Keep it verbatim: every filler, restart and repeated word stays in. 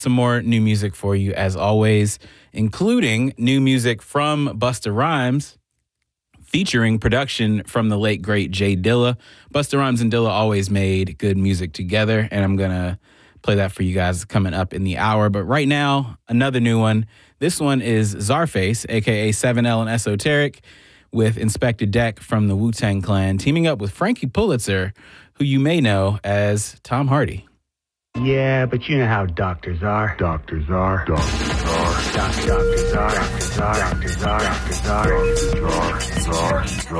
some more new music for you as always, including new music from Busta Rhymes, featuring production from the late, great Jay Dilla. Busta Rhymes and Dilla always made good music together, and I'm going to play that for you guys coming up in the hour. But right now, another new one. This one is Czarface, a k a. seven L and Esoteric, with Inspector Deck from the Wu-Tang Clan, teaming up with Frankie Pulitzer, who you may know as Tom Hardy. Yeah, but you know how doctors are. Doctors are. Doctors are. Doc- doctors are. Doctors are. Doctors are. Doctors are. Doctors are. Doctors are.